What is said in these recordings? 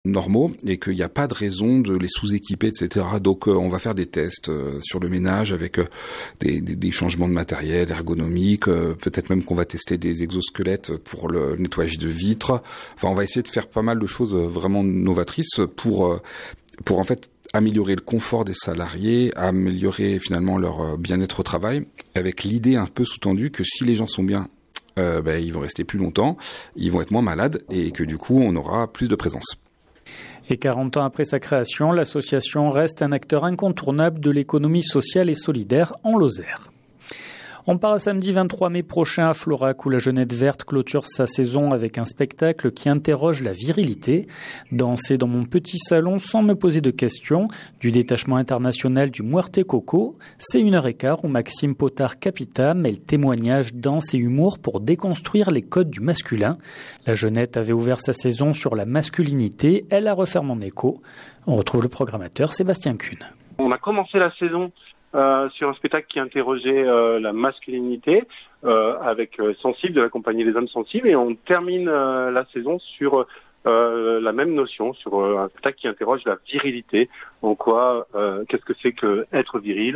normaux et qu'il n'y a pas de raison de les sous-équiper, etc. Donc on va faire des tests sur le ménage avec des changements de matériel ergonomique, peut-être même qu'on va tester des exosquelettes pour le nettoyage de vitres. Enfin, on va essayer de faire pas mal de choses vraiment novatrices pour en fait améliorer le confort des salariés, améliorer finalement leur bien-être au travail, avec l'idée un peu sous-tendue que si les gens sont bien, ils vont rester plus longtemps, ils vont être moins malades et que du coup on aura plus de présence. Et 40 ans après sa création, l'association reste un acteur incontournable de l'économie sociale et solidaire en Lozère. On part à samedi 23 mai prochain à Florac où la Jeunette Verte clôture sa saison avec un spectacle qui interroge la virilité. Danser dans mon petit salon sans me poser de questions, du détachement international du Muerte Coco, c'est 1h15 où Maxime Potard-Capita mêle témoignages, danse et humour pour déconstruire les codes du masculin. La Jeunette avait ouvert sa saison sur la masculinité, elle la referme en écho. On retrouve le programmateur Sébastien Kuhn. On a commencé la saison sur un spectacle qui interrogeait la masculinité avec Sensible, de la compagnie des hommes sensibles, et on termine la saison sur la même notion, sur un spectacle qui interroge la virilité. En quoi, qu'est-ce que c'est que être viril?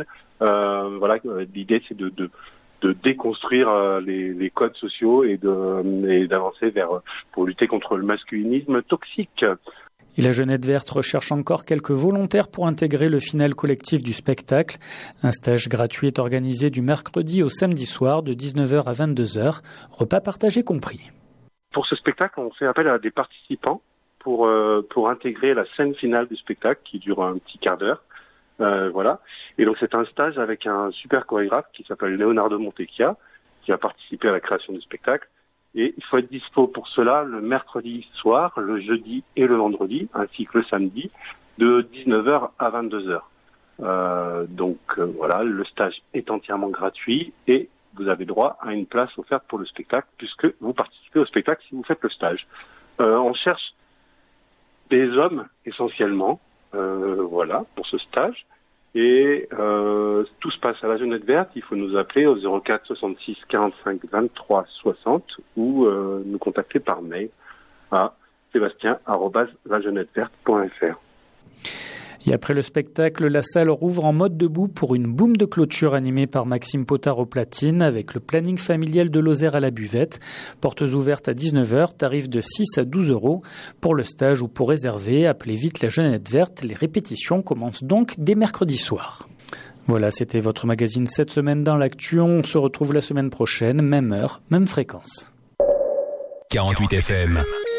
L'idée c'est de déconstruire les codes sociaux et d'avancer pour lutter contre le masculinisme toxique. Et la Jeunette Verte recherche encore quelques volontaires pour intégrer le final collectif du spectacle. Un stage gratuit est organisé du mercredi au samedi soir de 19h à 22h, repas partagés compris. Pour ce spectacle, on fait appel à des participants pour intégrer la scène finale du spectacle qui dure un petit quart d'heure. Et donc c'est un stage avec un super chorégraphe qui s'appelle Leonardo Montecchia, qui a participé à la création du spectacle. Et il faut être dispo pour cela le mercredi soir, le jeudi et le vendredi, ainsi que le samedi, de 19h à 22h. Le stage est entièrement gratuit et vous avez droit à une place offerte pour le spectacle, puisque vous participez au spectacle si vous faites le stage. On cherche des hommes essentiellement, pour ce stage. Et tout se passe à la Jeunette Verte. Il faut nous appeler au 04 66 45 23 60 ou nous contacter par mail à sebastien@lajeunetteverte.fr. Et après le spectacle, la salle rouvre en mode debout pour une boum de clôture animée par Maxime Potard aux platines avec le planning familial de Lozère à la buvette. Portes ouvertes à 19h, tarif de 6 à 12 euros. Pour le stage ou pour réserver, appelez vite la Jeunette Verte. Les répétitions commencent donc dès mercredi soir. Voilà, c'était votre magazine cette semaine dans l'actu. On se retrouve la semaine prochaine, même heure, même fréquence. 48 FM.